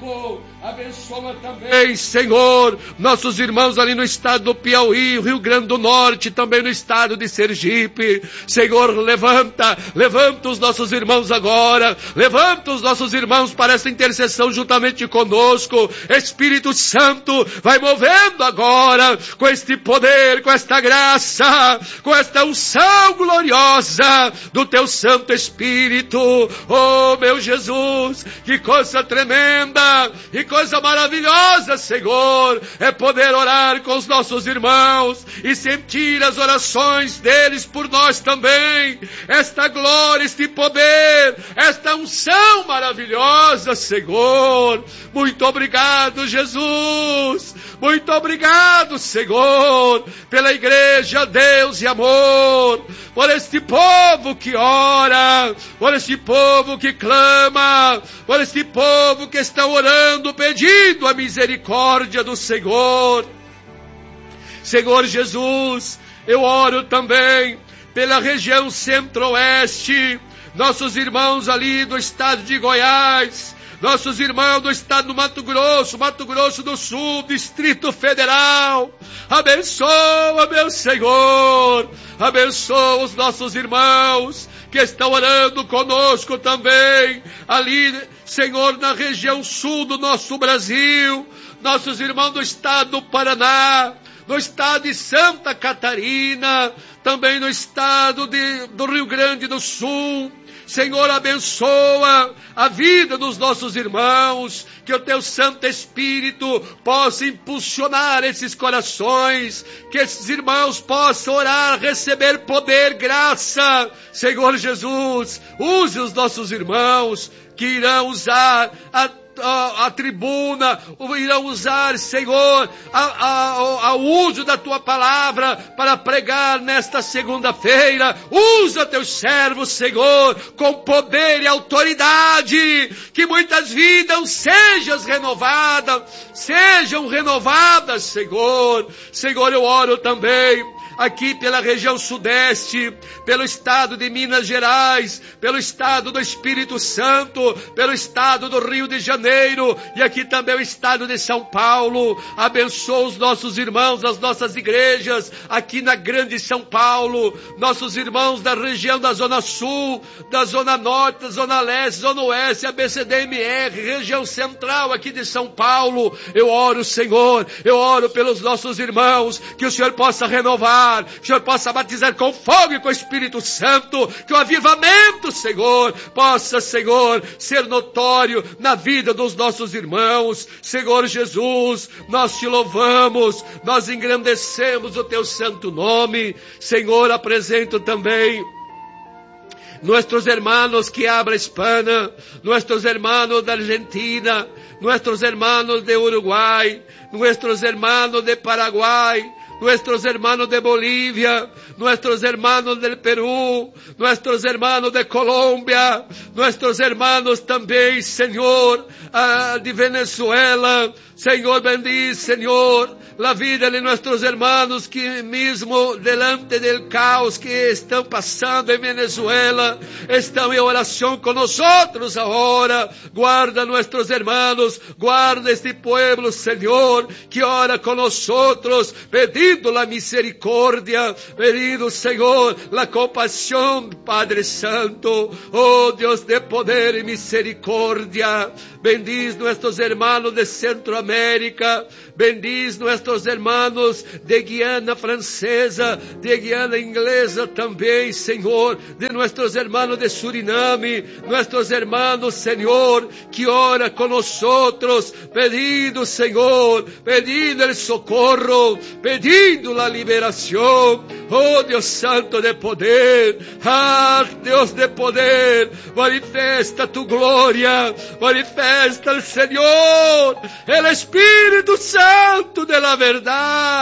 Pernambuco, abençoa também, Senhor, nossos irmãos ali no estado do Piauí, Rio Grande do Norte, também no estado de Sergipe. Senhor, levanta os nossos irmãos agora, levanta os nossos irmãos para essa intercessão juntamente conosco. Espírito Santo, vai movendo agora com este poder, com esta graça, com esta unção gloriosa do teu Santo Espírito. Oh, meu Jesus, que coisa tremenda e coisa maravilhosa, Senhor, é poder orar com os nossos irmãos e sentir as orações deles por nós também. Esta glória, este poder, esta unção maravilhosa, Senhor. Muito obrigado, Jesus. Muito obrigado, Senhor, pela igreja, Deus e amor, por este povo que ora, por este povo que clama, por este povo que está orando, pedindo a misericórdia do Senhor. Senhor Jesus, eu oro também pela região centro-oeste, nossos irmãos ali do estado de Goiás, nossos irmãos do estado do Mato Grosso do Sul, Distrito Federal. Abençoa, meu Senhor, abençoa os nossos irmãos que estão orando conosco também, ali, Senhor, na região sul do nosso Brasil, nossos irmãos do estado do Paraná, no estado de Santa Catarina, também no estado do Rio Grande do Sul. Senhor, abençoa a vida dos nossos irmãos, que o teu Santo Espírito possa impulsionar esses corações, que esses irmãos possam orar, receber poder, graça. Senhor Jesus, use os nossos irmãos que irão usar a tribuna, irão usar, Senhor, o uso da tua palavra para pregar nesta segunda-feira. Usa teus servos, Senhor, com poder e autoridade, que muitas vidas sejam renovadas, Senhor. Senhor, eu oro também aqui pela região sudeste, pelo estado de Minas Gerais, pelo estado do Espírito Santo, pelo estado do Rio de Janeiro e aqui também o estado de São Paulo. Abençoa os nossos irmãos, as nossas igrejas aqui na grande São Paulo, nossos irmãos da região da Zona Sul, da Zona Norte, da Zona Leste, Zona Oeste, ABCDMR, região central aqui de São Paulo. Eu oro, Senhor, eu oro pelos nossos irmãos, que o Senhor possa renovar, que o Senhor possa batizar com fogo e com o Espírito Santo, que o avivamento, Senhor, possa, Senhor, ser notório na vida dos nossos irmãos. Senhor Jesus, nós te louvamos, nós engrandecemos o teu santo nome. Senhor, apresento também nuestros hermanos que habla hispana, nuestros hermanos da Argentina, nuestros hermanos de Uruguay, nuestros hermanos de Paraguay, nuestros hermanos de Bolivia, nuestros hermanos del Perú, nuestros hermanos de Colombia, nuestros hermanos también, Señor, de Venezuela. Señor, bendice, Señor, la vida de nuestros hermanos que mismo delante del caos que están pasando en Venezuela, están en oración con nosotros ahora. Guarda nuestros hermanos, guarda este pueblo, Señor, que ora con nosotros, pedindo la misericordia, pedindo, Señor, la compasión, Padre Santo. Oh, Dios de poder y misericordia, bendice nuestros hermanos de Centroamérica, bendiz nuestros hermanos de Guiana Francesa, de Guiana Inglesa também, Senhor, de nuestros hermanos de Suriname, nuestros hermanos, Senhor, que ora con nosotros, pedindo, Senhor, pedindo el socorro, pedindo la liberación. Oh, Dios Santo de poder, ah, Dios de poder, manifesta tu gloria, manifesta el Señor, el Espíritu Santo de la verdad.